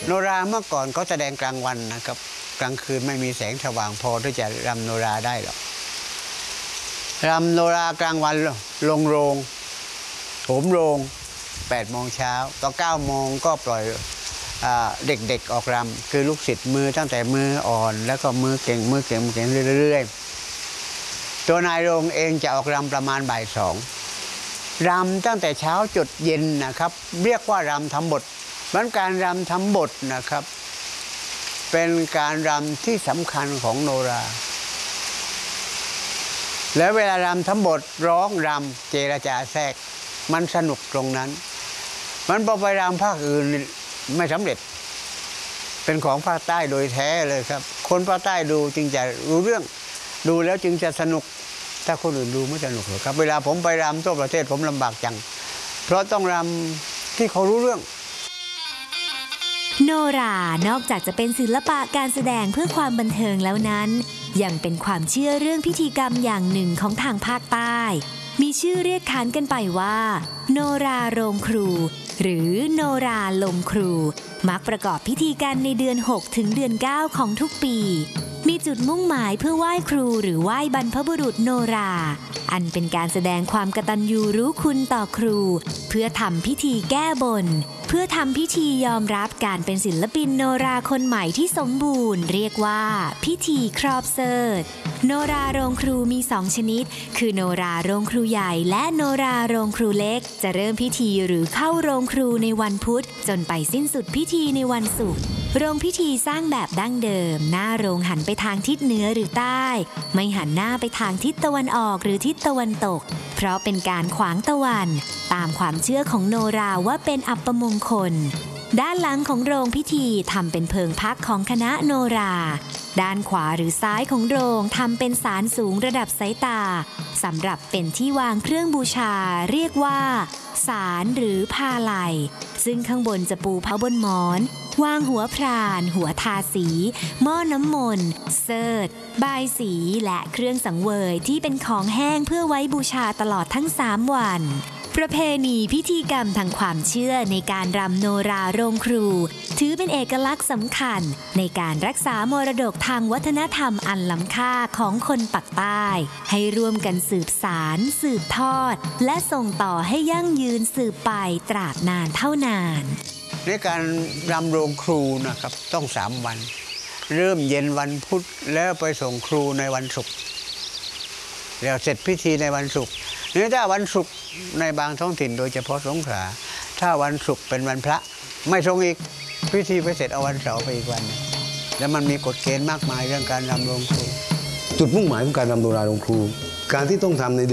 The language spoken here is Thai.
โนราเมื่อก่อนเขาแสดงกลางวันนะครับกลางคืนไม่มีแสงสว่างพอที่จะรำโนราได้หรอกรำโนรากลางวันลงโรงโถมโรง8 โมงเช้าต่อ9 โมงก็ปล่อยเด็กๆออกรำคือลูกศิษย์มือตั้งแต่มืออ่อนแล้วก็มือเก่งเรื่อยๆตัวนายโรงเองจะออกรำประมาณบ่าย 2รำตั้งแต่เช้าจดเย็นนะครับเรียกว่ารำทำบทมันการรำทำบทนะครับเป็นการรำที่สำคัญของโนราแล้วเวลารำทำบทร้องรำเจรจาแทรกมันสนุกตรงนั้นมันพอไปรำภาคอื่นไม่สำเร็จเป็นของภาคใต้โดยแท้เลยครับคนภาคใต้ดูจึงจะรู้เรื่องดูแล้วจึงจะสนุกถ้าคนอื่นดูไม่สนุกหรอกครับเวลาผมไปรำทั่วประเทศผมลำบากจังเพราะต้องรำที่เขารู้เรื่องโนรานอกจากจะเป็นศิลปะการแสดงเพื่อความบันเทิงแล้วนั้นยังเป็นความเชื่อเรื่องพิธีกรรมอย่างหนึ่งของทางภาคใต้มีชื่อเรียกขานกันไปว่าโนราโรงครูหรือโนราลมครูมักประกอบพิธีการในเดือน6 ถึงเดือน 9ของทุกปีมีจุดมุ่งหมายเพื่อไหว้ครูหรือไหว้บรรพบุรุษโนราอันเป็นการแสดงความกตัญญูรู้คุณต่อครูเพื่อทำพิธีแก้บนเพื่อทำพิธียอมรับการเป็นศิลปินโนราคนใหม่ที่สมบูรณ์เรียกว่าพิธีครอบเสิร์ธโนราโรงครูมี2 ชนิดคือโนราโรงครูใหญ่และโนราโรงครูเล็กจะเริ่มพิธีหรือเข้าโรงครูในวันพุธจนไปสิ้นสุดพิธีในวันศุกร์โรงพิธีสร้างแบบดั้งเดิมหน้าโรงหันไปทางทิศเหนือหรือใต้ไม่หันหน้าไปทางทิศตะวันออกหรือทิศตะวันตกเพราะเป็นการขวางตะวันตามความเชื่อของโนราว่าเป็นอัปมงคลด้านหลังของโรงพิธีทำเป็นเพิงพักของคณะโนราด้านขวาหรือซ้ายของโรงทำเป็นศาลสูงระดับสายตาสำหรับเป็นที่วางเครื่องบูชาเรียกว่าศาลหรือพาลัยซึ่งข้างบนจะปูผ้าบนหมอนวางหัวพรานหัวทาสีหม้อน้ำมนต์เสิร์ธบายสีและเครื่องสังเวยที่เป็นของแห้งเพื่อไว้บูชาตลอดทั้ง3 วันประเพณีพิธีกรรมทางความเชื่อในการรำโนราโรงครูถือเป็นเอกลักษณ์สำคัญในการรักษามรดกทางวัฒนธรรมอันล้ำค่าของคนปักใต้ให้ร่วมกันสืบสานสืบทอดและส่งต่อให้ยั่งยืนสืบไปตราบนานเท่านานในการรำโรงครูนะครับต้อง3 วันเริ่มเย็นวันพุธแล้วไปส่งครูในวันศุกร์แล้วเสร็จพิธีในวันศุกร์นี่ถ้าวันศุกร์ในบางท้องถิ่นโดยเฉพาะสงขลาถ้าวันศุกร์เป็นวันพระไม่ส่งอีกพิธีไปเสร็จเอาวันเสาร์ไปอีกวันแล้วมันมีกฎเกณฑ์มากมายเรื่องการรำโรงครูจุดมุ่งหมายของการรำโนราโรงครูการที่ต้องทำใน